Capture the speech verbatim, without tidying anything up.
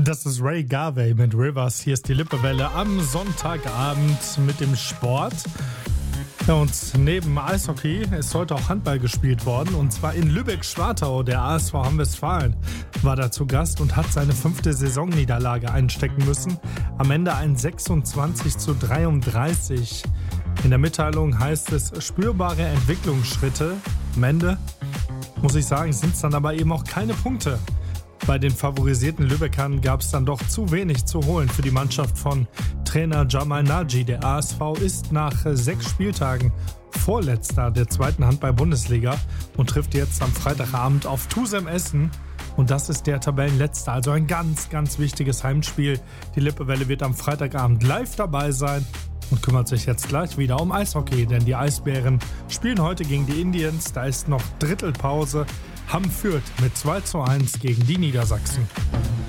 Das ist Ray Garvey mit Rivers. Hier ist die Lippewelle am Sonntagabend mit dem Sport. Ja, und neben Eishockey ist heute auch Handball gespielt worden. Und zwar in Lübeck-Schwartau. Der A S V Hamm-Westfalen war da zu Gast und hat seine fünfte Saisonniederlage einstecken müssen. Am Ende ein sechsundzwanzig zu dreiunddreißig. In der Mitteilung heißt es spürbare Entwicklungsschritte. Am Ende, muss ich sagen, sind es dann aber eben auch keine Punkte. Bei den favorisierten Lübeckern gab es dann doch zu wenig zu holen für die Mannschaft von Trainer Jamal Naji. Der A S V ist nach sechs Spieltagen Vorletzter der zweiten Handball-Bundesliga und trifft jetzt am Freitagabend auf Tusem Essen. Und das ist der Tabellenletzte, also ein ganz, ganz wichtiges Heimspiel. Die Lippewelle wird am Freitagabend live dabei sein und kümmert sich jetzt gleich wieder um Eishockey, denn die Eisbären spielen heute gegen die Indians. Da ist noch Drittelpause. Hamm führt mit zwei zu eins gegen die Niedersachsen.